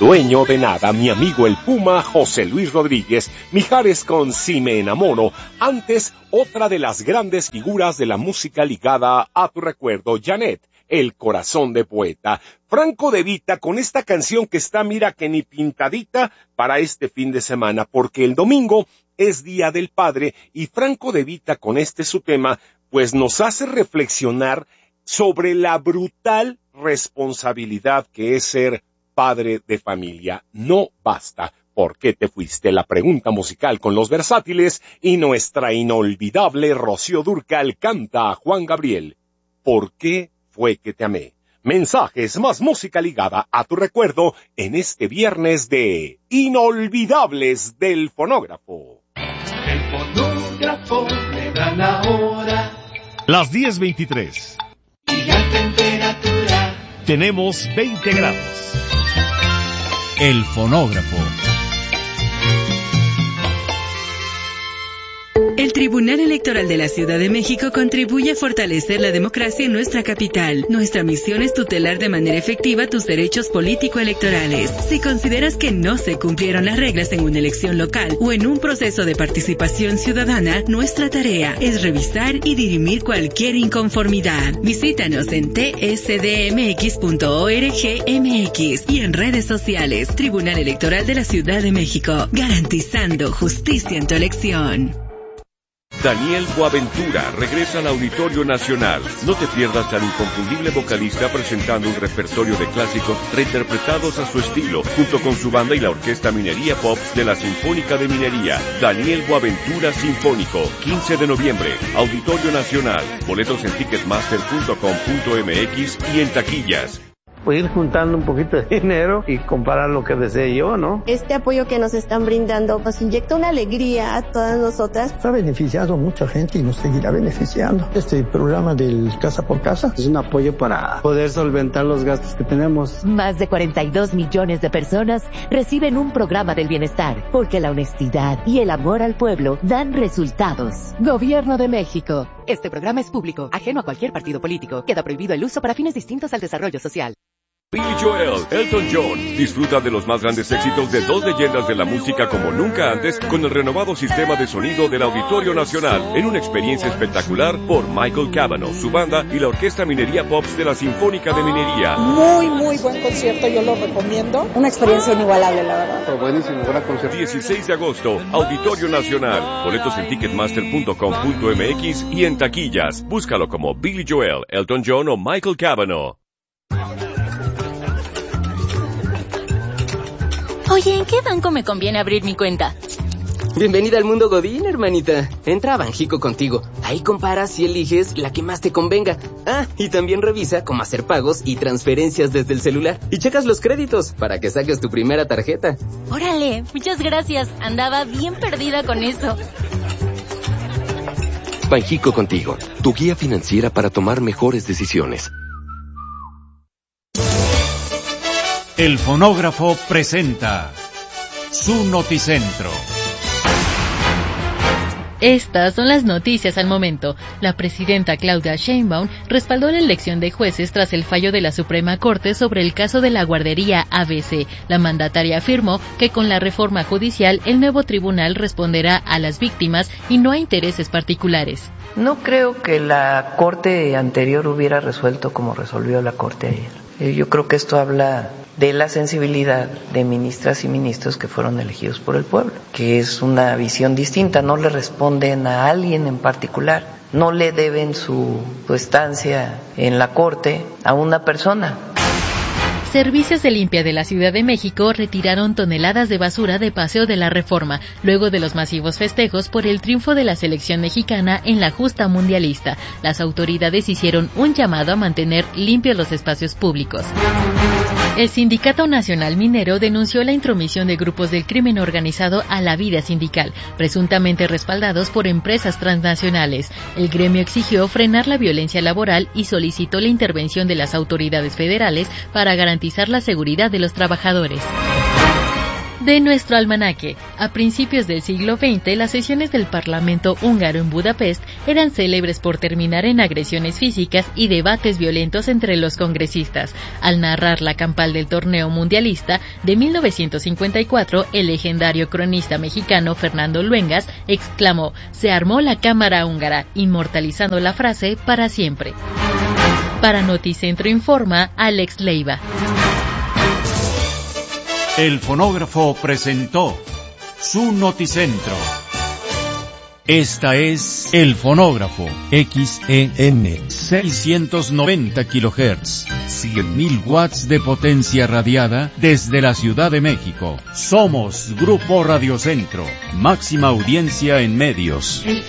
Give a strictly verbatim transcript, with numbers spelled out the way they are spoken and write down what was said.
Dueño de nada, mi amigo el Puma José Luis Rodríguez, Mijares con Si me enamoro, antes otra de las grandes figuras de la música ligada a tu recuerdo, Janet, el corazón de poeta, Franco De Vita con esta canción que está mira que ni pintadita para este fin de semana, porque el domingo es Día del Padre y Franco De Vita con este su tema, pues nos hace reflexionar sobre la brutal responsabilidad que es ser padre de familia. No basta. ¿Por qué te fuiste? La pregunta musical con los versátiles y nuestra inolvidable Rocío Dúrcal canta a Juan Gabriel. ¿Por qué fue que te amé? Mensajes más música ligada a tu recuerdo en este viernes de Inolvidables del Fonógrafo. El fonógrafo me da la hora. Las diez veintitrés. Y la temperatura. Tenemos veinte grados. El fonógrafo. El Tribunal Electoral de la Ciudad de México contribuye a fortalecer la democracia en nuestra capital. Nuestra misión es tutelar de manera efectiva tus derechos político-electorales. Si consideras que no se cumplieron las reglas en una elección local o en un proceso de participación ciudadana, nuestra tarea es revisar y dirimir cualquier inconformidad. Visítanos en t s d m x punto org m x y en redes sociales. Tribunal Electoral de la Ciudad de México, garantizando justicia en tu elección. Daniel Boaventura regresa al Auditorio Nacional. No te pierdas al inconfundible vocalista presentando un repertorio de clásicos reinterpretados a su estilo, junto con su banda y la Orquesta Minería Pop de la Sinfónica de Minería. Daniel Boaventura Sinfónico, quince de noviembre, Auditorio Nacional. Boletos en ticketmaster punto com punto m x y en taquillas. Pues ir juntando un poquito de dinero y comprar lo que desee yo, ¿no? Este apoyo que nos están brindando nos inyecta una alegría a todas nosotras. Ha beneficiado a mucha gente y nos seguirá beneficiando. Este programa del Casa por Casa es un apoyo para poder solventar los gastos que tenemos. Más de cuarenta y dos millones de personas reciben un programa del bienestar, porque la honestidad y el amor al pueblo dan resultados. Gobierno de México. Este programa es público, ajeno a cualquier partido político. Queda prohibido el uso para fines distintos al desarrollo social. Billy Joel, Elton John, disfruta de los más grandes éxitos de dos leyendas de la música como nunca antes con el renovado sistema de sonido del Auditorio Nacional en una experiencia espectacular por Michael Cavanaugh, su banda y la Orquesta Minería Pops de la Sinfónica de Minería. Muy, muy buen concierto, yo lo recomiendo. Una experiencia inigualable, la verdad. Fue buenísimo, gran concierto. dieciséis de agosto, Auditorio Nacional. Boletos en ticketmaster punto com punto m x y en taquillas. Búscalo como Billy Joel, Elton John o Michael Cavanaugh. Oye, ¿en qué banco me conviene abrir mi cuenta? Bienvenida al mundo Godín, hermanita. Entra a Banjico Contigo. Ahí comparas y eliges la que más te convenga. Ah, y también revisa cómo hacer pagos y transferencias desde el celular. Y checas los créditos para que saques tu primera tarjeta. Órale, muchas gracias. Andaba bien perdida con eso. Banjico Contigo, tu guía financiera para tomar mejores decisiones. El fonógrafo presenta su noticentro. Estas son las noticias al momento. La presidenta Claudia Sheinbaum respaldó la elección de jueces tras el fallo de la Suprema Corte sobre el caso de la guardería A B C. La mandataria afirmó que con la reforma judicial el nuevo tribunal responderá a las víctimas y no a intereses particulares. No creo que la Corte anterior hubiera resuelto como resolvió la Corte ayer. Yo creo que esto habla de la sensibilidad de ministras y ministros que fueron elegidos por el pueblo, que es una visión distinta, no le responden a alguien en particular, no le deben su, su estancia en la Corte a una persona. Servicios de limpia de la Ciudad de México retiraron toneladas de basura de Paseo de la Reforma, luego de los masivos festejos por el triunfo de la selección mexicana en la justa mundialista. Las autoridades hicieron un llamado a mantener limpios los espacios públicos. El Sindicato Nacional Minero denunció la intromisión de grupos del crimen organizado a la vida sindical, presuntamente respaldados por empresas transnacionales. El gremio exigió frenar la violencia laboral y solicitó la intervención de las autoridades federales para garantizar la seguridad de los trabajadores. De nuestro almanaque, a principios del siglo veinte, las sesiones del Parlamento húngaro en Budapest eran célebres por terminar en agresiones físicas y debates violentos entre los congresistas. Al narrar la campal del torneo mundialista de mil novecientos cincuenta y cuatro, el legendario cronista mexicano Fernando Luengas exclamó: "Se armó la cámara húngara", inmortalizando la frase para siempre. Para Noticentro informa Alex Leiva. El fonógrafo presentó su Noticentro. Esta es El Fonógrafo, X E M, seiscientos noventa kilohertz, cien mil watts de potencia radiada desde la Ciudad de México. Somos Grupo Radio Centro, máxima audiencia en medios. El